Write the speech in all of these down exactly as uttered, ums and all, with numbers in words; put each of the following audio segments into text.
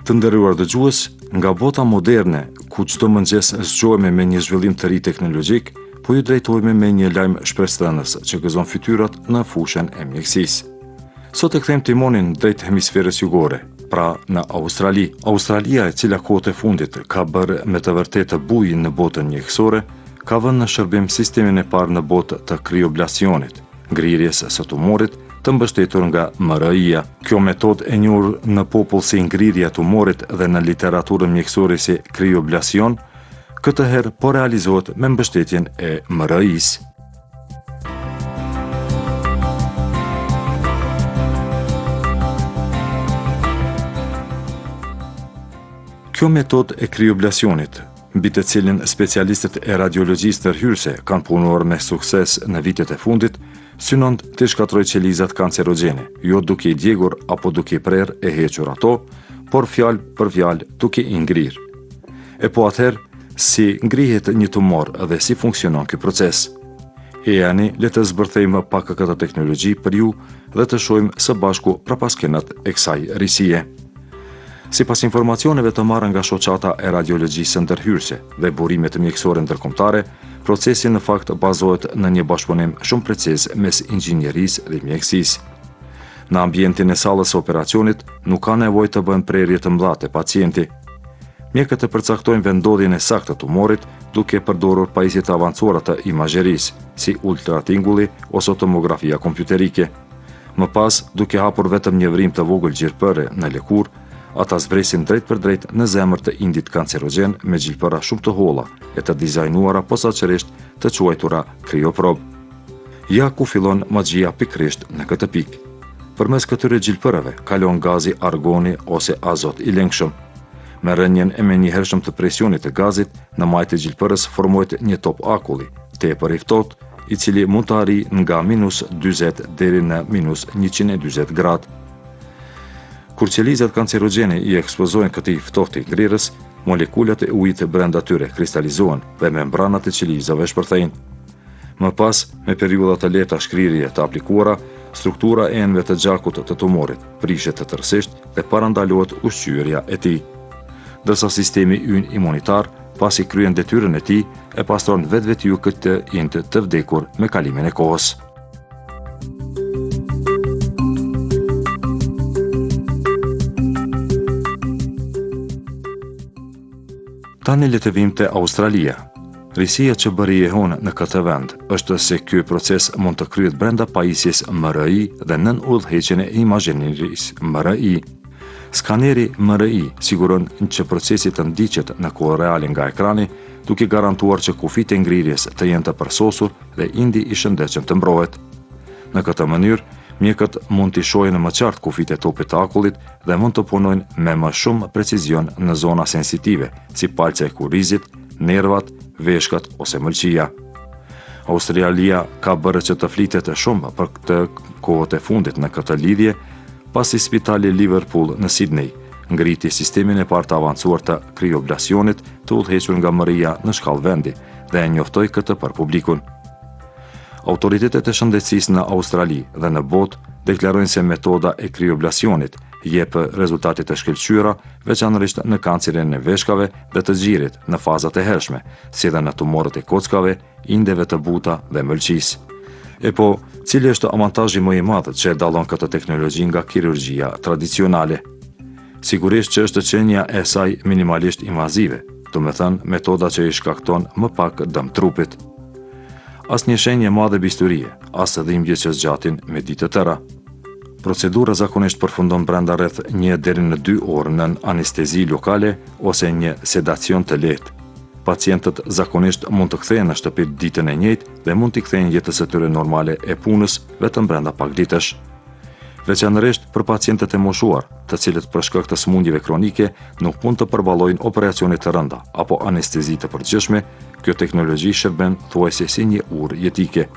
Të nderuar dëgjues, nga bota moderne, ku çdo mëngjes zgjohemi me një zhvillim të ri teknologjik, po ju drejtohemi me një lajm shpresthënës që gëzon fytyrat në fushën e mjekësisë. Sot e kthejmë timonin drejt hemisferës jugore, pra në Australi. Australia, e cila kohët e fundit ka bërë me të vërtetë buj në botën mjekësore, ka vënë në shërbim sistemin e parë në botë të krioblacionit, ngrirjes së tumorit, të mbështetur nga M R I-ja. Kjo metodë e njohur në popull si ngrirja e tumorit dhe në literaturën mjekësore si krioblacion, këtë herë po realizohet me mbështetjen e M R I-s. Kjo metodë e krioblacionit, mbi të cilin specialistët e radiologjisë tërhyrëse kanë punuar me sukses në vitet e fundit, synon të shkatroj qelizat kancerogjene, jo duke i djegur apo duke i prerë e hequr ato, por fjalë për fjalë duke i ngrirë. E po atëherë, si ngrihet një tumor dhe si funksionon ky proces? E ani, le të zbërthejmë pak këtë teknologji për ju dhe të shohim së bashku prapaskenat e kësaj risie. Sipas informacioneve të marrë nga shoqata e radiologjisë ndërhyrëse dhe burimet mjekësore ndërkombëtare, procesi në fakt bazohet në një bashkëpunim shumë preciz mes inxhinierisë dhe mjekësisë. Në ambientin e sallës së operacionit nuk ka nevojë të bëhen prerje të mëdha te pacienti. Mjekët e përcaktojnë vendodhjen e saktë të tumorit duke përdorur pajisje të avancuara të imazherisë, si ultratingulli ose tomografia kompjuterike. Më pas, duke hapur vetëm një vrim të vogël gjirpëre në lëkurë, ata zbresin drejt për drejt në zemër të indit kancerogjen me gjilpëra shumë të holla e të dizajnuara posaçërisht të quajtura krioprob. Ja ku fillon magjia pikrisht në këtë pikë. Përmes këtyre gjilpërave kalon gazi argoni ose azot i lengshëm. Me rënjen e menjëhershëm të presionit të gazit, në majtë e gjilpërës formohet një top akulli, tepër i ftohtë, i cili mund të arrijë nga minus dyzet deri në minus njëqind e dyzet gradë. Kur qelizat kancerogjene i ekspozojnë këtij ftohti ngrirës, molekulat e ujit brenda tyre kristalizohen dhe membranat e qelizave shpërthejnë. Më pas, me periudha të lehta shkrirje të aplikuara, struktura e enëve të gjakut të tumorit prishet të tërësisht dhe parandalohet ushqyerja e tij. Ndërsa sistemi ynë imunitar, pasi kryen detyrën e tij, e pastron vetvetiu këtë int të vdekur me kalimin e kohës. Tani le të vim te Australia. Risia që bëri jehon në këtë vend është se ky proces mund të kryhet brenda pajisjes M R I dhe nën udhëheqjen e imazherisë M R I. Skaneri M R I siguron që procesi të ndiqet në kohë reale nga ekrani, duke garantuar që kufit e ngrirjes të jenë të përsosur dhe indi i shëndetshëm të mbrohet. Në këtë mënyrë, mjekët mund t'i shohin më qartë kufit e topit të akullit dhe mund të punojnë me më shumë precizion në zona sensitive, si palca e kurrizit, nervat, veshkat ose mëlçia. Australia ka bërë që të flitet shumë për këtë kohët e fundit në këtë lidhje, pasi Spitali Liverpool në Sydney ngriti sistemin e parë të avancuar të krioblacionit të udhëhequr nga M R I-ja në shkallë vendi dhe e njoftoi këtë për publikun. Autoritetet e shëndetësisë në Australi dhe në botë deklarojnë se metoda e krioblacionit jep rezultate të shkëlqyera, veçanërisht në kancerin e veshkave dhe të gjirit në fazat e hershme, si dhe në tumorët e kockave, indeve të buta dhe mëlçisë. E po, cili është amantazhi më i madh që e dallon këtë teknologji nga kirurgjia tradicionale? Sigurisht që është qenia e saj minimalisht invazive, do të thënë metoda që i shkakton më pak dëm trupit. As një shenje madhe bisturie, as dhimbje që zgjatin me ditë të tëra. Procedura zakonisht përfundon brenda rreth një deri në dy orë nën anestezi lokale ose një sedacion të lehtë. Pacientët zakonisht mund të kthehen në shtëpi ditën e njëjtë dhe mund t'i kthejnë jetës së tyre normale e punës vetëm brenda pak ditësh. Veçanërisht për pacientët e moshuar, të cilët për shkak të sëmundjeve kronike nuk mund të përballojnë operacione të rënda apo anestezi të përgjithshme, kjo teknologji shërben thuajse si një urë jetike.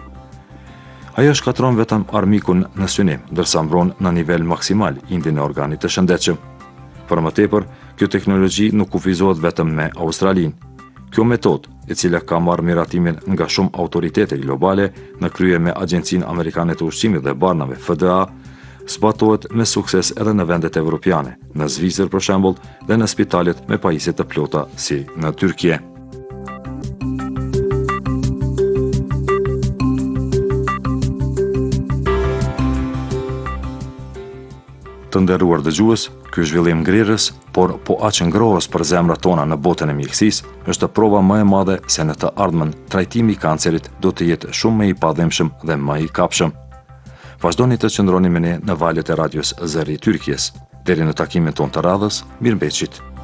Ajo shkatron vetëm armikun në synim, ndërsa mbron në nivel maksimal indin e organit të shëndetshëm. Për më tepër, kjo teknologji nuk kufizohet vetëm me Australinë. Kjo metodë, e cila ka marrë miratimin nga shumë autoritete globale në krye me Agjencinë Amerikane të Ushqimit dhe Barnave F D A, zbatohet me sukses edhe në vendet evropiane, në Zvicër për shembull, dhe në spitalet me pajisje të plota si në Tyrkie. Të nderuar dëgjues, ky zhvillim ngrirës, por po aq ngrohës për zemrat tona në botën e mjekësisë, është prova më e madhe se në të ardhmen trajtimi i kancerit do të jetë shumë më i padhemshëm dhe më i kapshëm. Vazhdoni të qëndroni me ne në valët e radios Zëri i Tyrkisë. Deri në takimin ton të radhës, mirëmbëjtje.